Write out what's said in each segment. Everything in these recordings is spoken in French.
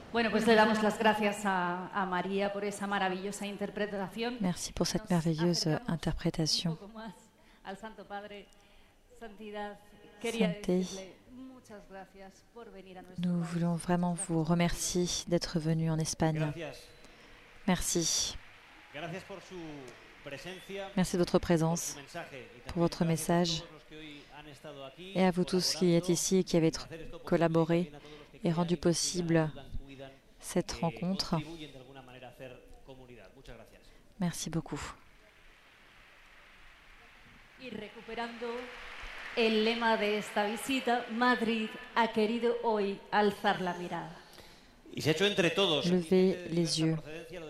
Bueno, pues le damos las gracias a María por esa maravillosa interpretación. Merci pour cette merveilleuse interprétation. Santé, nous voulons vraiment vous remercier d'être venu en Espagne. Merci. Merci de votre présence, pour votre message, et à vous tous qui êtes ici et qui avez collaboré et rendu possible cette rencontre. Merci beaucoup. Y recuperando el lema de esta visita, Madrid ha querido hoy alzar la mirada. Y se ha hecho entre todos. Lever les yeux.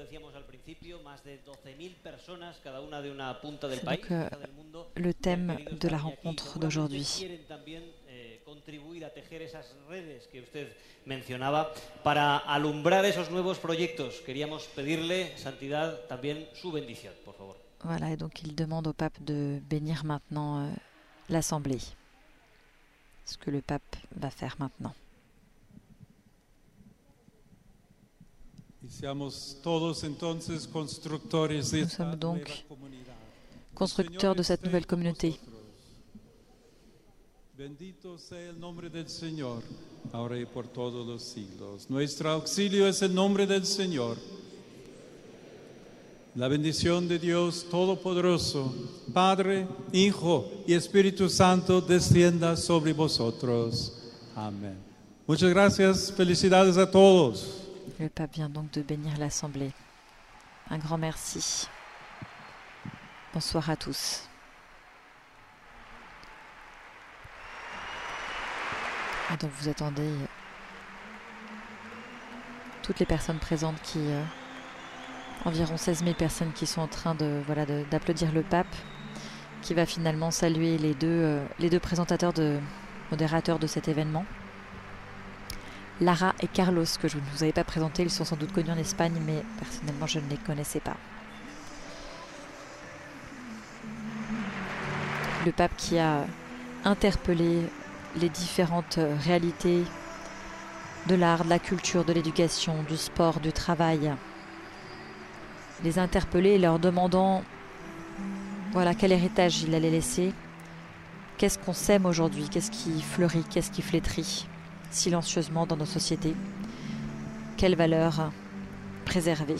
C'est donc le thème de la rencontre d'aujourd'hui. Contribuir a tejer esas redes que usted mencionaba para alumbrar esos nuevos proyectos. Queríamos pedirle, Santidad, también su bendición, por favor. Voilà, et donc il demande au pape de bénir maintenant l'Assemblée. Ce que le pape va faire maintenant. Nous sommes donc constructeurs de cette nouvelle communauté. Bendito sea el nombre del Señor, ahora y por todos los siglos. Nuestro auxilio es el nombre del Señor. La bendición de Dios Todopoderoso, Padre, Hijo y Espíritu Santo, descienda sobre vosotros. Amén. Muchas gracias, felicidades a todos. Le pape vient donc de bénir l'Assemblée. Un grand merci. Bonsoir à tous. Et donc vous attendez toutes les personnes présentes environ 16 000 personnes qui sont en train d'applaudir le pape, qui va finalement saluer les deux présentateurs modérateurs de cet événement. Lara et Carlos, que je ne vous avais pas présentés, ils sont sans doute connus en Espagne, mais personnellement je ne les connaissais pas. Le pape qui a interpellé les différentes réalités de l'art, de la culture, de l'éducation, du sport, du travail. Les interpeller, leur demandant quel héritage il allait laisser, qu'est-ce qu'on sème aujourd'hui, qu'est-ce qui fleurit, qu'est-ce qui flétrit silencieusement dans nos sociétés, quelles valeurs préserver.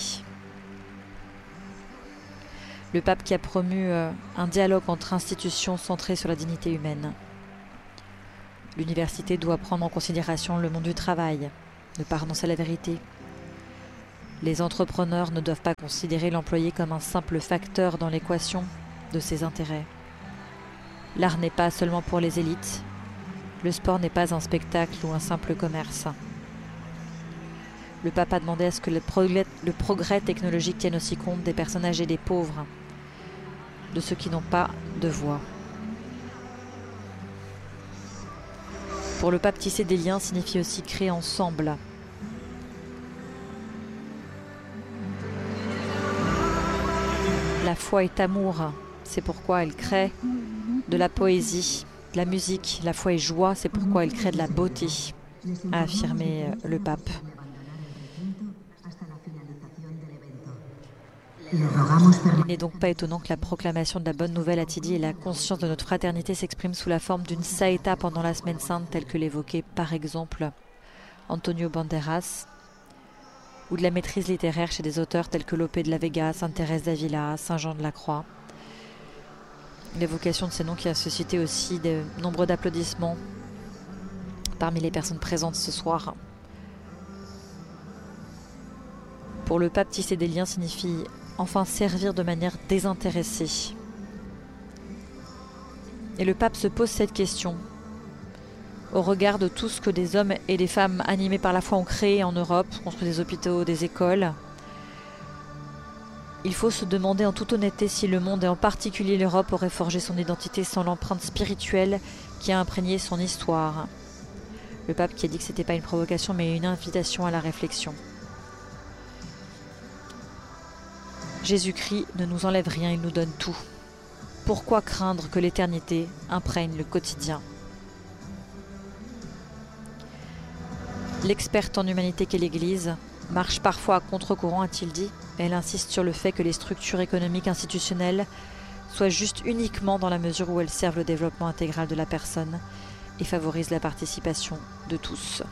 Le pape qui a promu un dialogue entre institutions centré sur la dignité humaine. L'université doit prendre en considération le monde du travail, ne pas renoncer à la vérité. Les entrepreneurs ne doivent pas considérer l'employé comme un simple facteur dans l'équation de ses intérêts. L'art n'est pas seulement pour les élites. Le sport n'est pas un spectacle ou un simple commerce. Le pape a demandé à ce que le progrès technologique tienne aussi compte des personnes âgées, des pauvres, de ceux qui n'ont pas de voix. Pour le pape, tisser des liens signifie aussi créer ensemble. La foi est amour, c'est pourquoi elle crée de la poésie, de la musique. La foi est joie, c'est pourquoi elle crée de la beauté, a affirmé le pape. Il n'est donc pas étonnant que la proclamation de la bonne nouvelle à Tidy et la conscience de notre fraternité s'expriment sous la forme d'une saïta pendant la semaine sainte, telle que l'évoquait par exemple Antonio Banderas, ou de la maîtrise littéraire chez des auteurs tels que Lope de la Vega, Sainte Thérèse d'Avila, Saint Jean de la Croix. L'évocation de ces noms qui a suscité aussi de nombreux applaudissements parmi les personnes présentes ce soir. Pour le pape, tisser des liens signifie enfin servir de manière désintéressée. Et le pape se pose cette question au regard de tout ce que des hommes et des femmes animés par la foi ont créé en Europe, construit des hôpitaux, des écoles. Il faut se demander en toute honnêteté si le monde et en particulier l'Europe aurait forgé son identité sans l'empreinte spirituelle qui a imprégné son histoire. Le pape qui a dit que ce n'était pas une provocation mais une invitation à la réflexion. Jésus-Christ ne nous enlève rien, il nous donne tout. Pourquoi craindre que l'éternité imprègne le quotidien ? L'experte en humanité qu'est l'Église marche parfois à contre-courant, a-t-il dit. Elle insiste sur le fait que les structures économiques institutionnelles soient justes uniquement dans la mesure où elles servent le développement intégral de la personne et favorisent la participation de tous.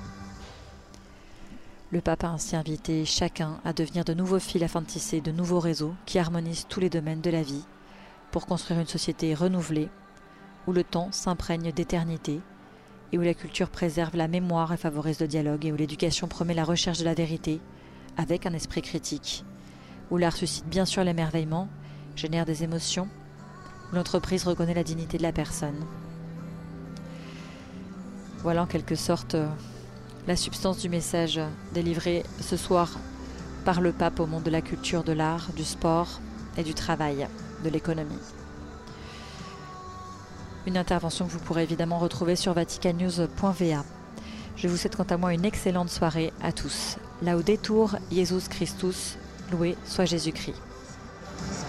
Le pape a ainsi invité chacun à devenir de nouveaux fils afin de tisser de nouveaux réseaux qui harmonisent tous les domaines de la vie pour construire une société renouvelée où le temps s'imprègne d'éternité et où la culture préserve la mémoire et favorise le dialogue et où l'éducation promet la recherche de la vérité avec un esprit critique, où l'art suscite bien sûr l'émerveillement, génère des émotions, où l'entreprise reconnaît la dignité de la personne. Voilà en quelque sorte la substance du message délivré ce soir par le pape au monde de la culture, de l'art, du sport et du travail, de l'économie. Une intervention que vous pourrez évidemment retrouver sur vaticannews.va. Je vous souhaite quant à moi une excellente soirée à tous. Laudetur Jesus Christus, loué soit Jésus-Christ.